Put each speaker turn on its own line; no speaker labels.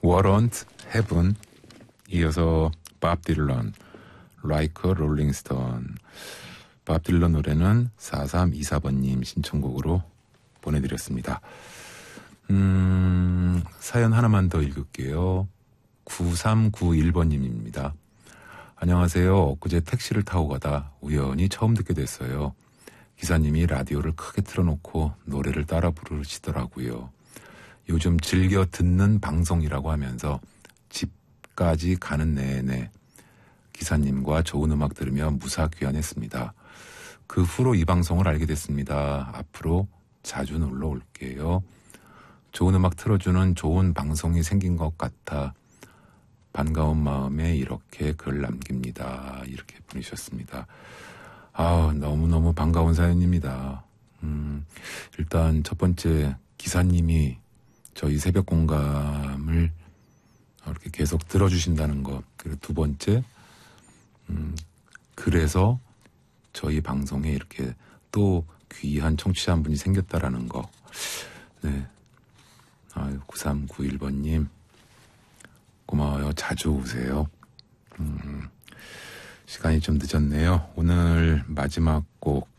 워런트 헤븐, 이어서 밥 딜런 Like a Rolling Stone. 밥 딜런 노래는 4324번님 신청곡으로 보내드렸습니다. 사연 하나만 더 읽을게요. 9391번님입니다. 안녕하세요. 엊그제 택시를 타고 가다 우연히 처음 듣게 됐어요. 기사님이 라디오를 크게 틀어놓고 노래를 따라 부르시더라고요. 요즘 즐겨 듣는 방송이라고 하면서 집까지 가는 내내 기사님과 좋은 음악 들으며 무사 귀환했습니다. 그 후로 이 방송을 알게 됐습니다. 앞으로 자주 놀러 올게요. 좋은 음악 틀어주는 좋은 방송이 생긴 것 같아 반가운 마음에 이렇게 글 남깁니다. 이렇게 보내주셨습니다. 너무너무 반가운 사연입니다. 일단 첫 번째, 기사님이 저희 새벽 공감을 이렇게 계속 들어주신다는 것. 그리고 두 번째, 그래서 저희 방송에 이렇게 또 귀한 청취자 한 분이 생겼다라는 거. 네. 9391번님, 고마워요. 자주 오세요. 시간이 좀 늦었네요. 오늘 마지막 곡